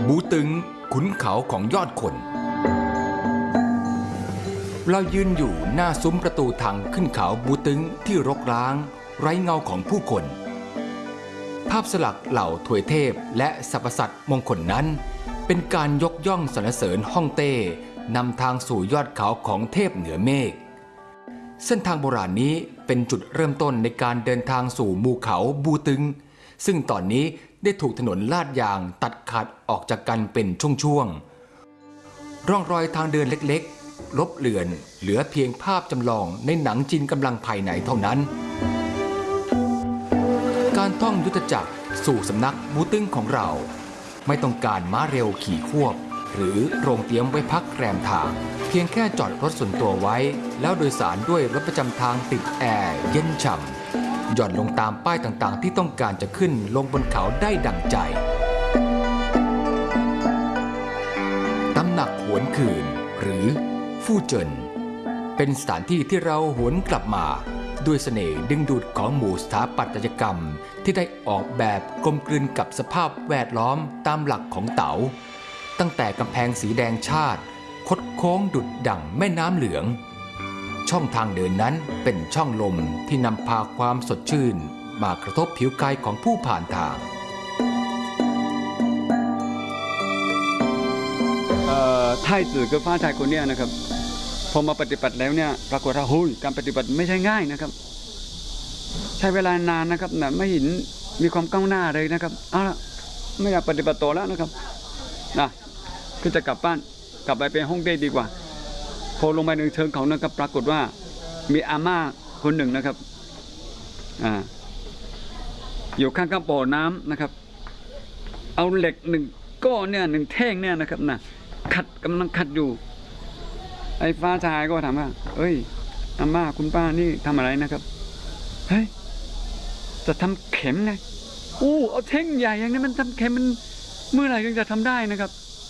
บูตึงขุนเขาของยอดคนเรายืนอยู่หน้าซุ้มประตูทางขึ้นเขาบูตึงที่รกร้างไร้เงาของผู้คนภาพสลักเหล่าถวยเทพและสรรพสัตว์มงคลนั้นเป็นการยกย่องสรรเสริญฮ่องเต้นำทางสู่ยอดเขาของเทพเหนือเมฆเส้นทางโบราณนี้เป็นจุดเริ่มต้นในการเดินทางสู่หมู่เขาบูตึงซึ่งตอนนี้ได้ถูกถนนลาดยางตัดขาดออกจากกันเป็นช่วงๆร่องรอยทางเดินเล็กๆลบเลือนเหลือเพียงภาพจำลองในหนังจีนกำลังภายในเท่านั้นการท่องยุทธจักรสู่สำนักบูตึงของเราไม่ต้องการม้าเร็วขี่ควบหรือโรงเตรียมไว้พักแรมทางเพียงแค่จอดรถส่วนตัวไว้แล้วโดยสารด้วยรถประจำทางติดแอร์เย็นฉ่ำหย่อนลงตามป้ายต่างๆที่ต้องการจะขึ้นลงบนเขาได้ดั่งใจตำหนักหวนคืนหรือฟู่เจินเป็นสถานที่ที่เราหวนกลับมาด้วยเสน่ห์ดึงดูดของหมู่สถาปัตยกรรมที่ได้ออกแบบกลมกลืนกับสภาพแวดล้อมตามหลักของเต๋าตั้งแต่กำแพงสีแดงชาติคดโค้งดุจดั่งแม่น้ำเหลืองช่องทางเดินนั้นเป็นช่องลมที่นำพาความสดชื่นมากระทบผิวกายของผู้ผ่านทางไทจือกับฟ้าชายคนนี้นะครับพอมาปฏิบัติแล้วเนี่ยปรากฏว่าการปฏิบัติไม่ใช่ง่ายนะครับใช้เวลานานนะครับไม่เห็นมีความก้าวหน้าเลยนะครับเอาละไม่อยากปฏิบัติต่อแล้วนะครับนะคือจะกลับบ้านกลับไปเป็นห้องเต้ดีกว่าพอลงไปในเชิงเขานะครับปรากฏว่ามีอาม่าคนหนึ่งนะครับอยู่ข้างๆบ่อน้ำนะครับเอาเหล็กหนึ่งก้อนเนี่ยหนึ่งแท่งเนี่ยนะครับนะกำลังขัดอยู่ไอ้ฟ้าชายก็ถามว่าเอ้ยอาม่าคุณป้านี่ทำอะไรนะครับเฮ้ยจะทำเข็มไงเอาแท่งใหญ่อย่างนี้มันทำเข็มมันเมื่อไหร่ถึงจะทำได้นะครับ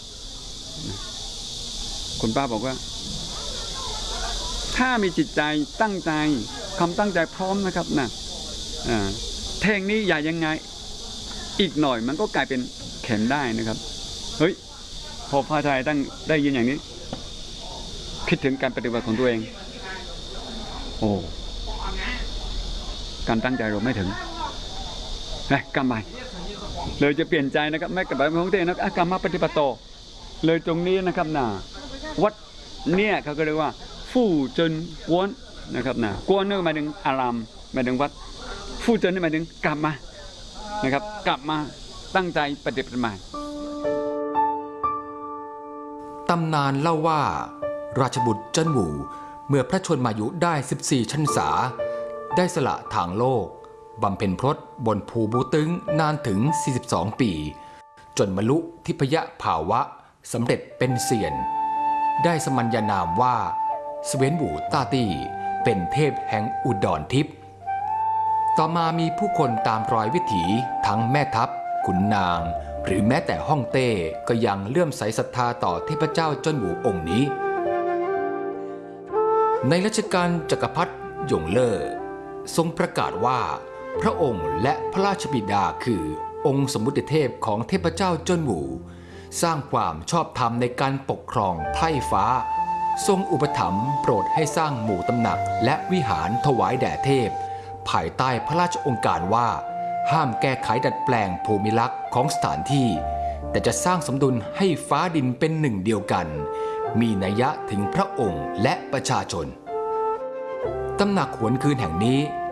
คุณป้าบอกว่าถ้ามีจิตใจตั้งใจความตั้งใจพร้อมนะครับนะแท่งนี้ใหญ่ยังไงอีกหน่อยมันก็กลายเป็นเข็มได้นะครับเฮ้ยพอฟ้าชายได้ยินอย่างนี้คิดถึงการปฏิบัติของตัวเองการตั้งใจเราไม่ถึงกำไปเลยจะเปลี่ยนใจนะครับไม่กลับไปของตัวเองนะกลับมาปฏิบัติต่อเลยตรงนี้นะครับวัดเนี่ยเขาก็เรียกว่าฟู่เจินกวนนะครับกวนนี่หมายถึงอารามหมายถึงวัดฟู่เจินนี่หมายถึงกลับมานะครับกลับมาตั้งใจปฏิบัติใหม่ตำนานเล่าว่าราชบุตรเจิ้นหมู่เมื่อพระชนมายุได้14พรรษาได้สละทางโลกบำเพ็ญพรตบนภูบูตึงนานถึง42ปีจนบรรลุทิพยภาวะสำเร็จเป็นเซียนได้สมัญญานามว่าเสวียนหมู่ต้าตี้เป็นเทพแห่งอุดรทิพย์ต่อมามีผู้คนตามรอยวิถีทั้งแม่ทัพขุนนางหรือแม้แต่ฮ่องเต้ก็ยังเลื่อมใสศรัทธาต่อเทพเจ้าเจิ้นหมู่องค์นี้ในรัชกาลจักรพรรดิหยงเล่อทรงประกาศว่าพระองค์และพระราชบิดาคือองค์สมมุติเทพของเทพเจ้าเจิ้นหมู่สร้างความชอบธรรมในการปกครองไพร่ฟ้าทรงอุปถัมภ์โปรดให้สร้างหมู่ตำหนักและวิหารถวายแด่เทพภายใต้พระราชองค์การว่าห้ามแก้ไขดัดแปลงภูมิลักษณ์ของสถานที่แต่จะสร้างสมดุลให้ฟ้าดินเป็นหนึ่งเดียวกันมีนัยยะถึงพระองค์และประชาชนตำหนักหวนคืนแห่งนี้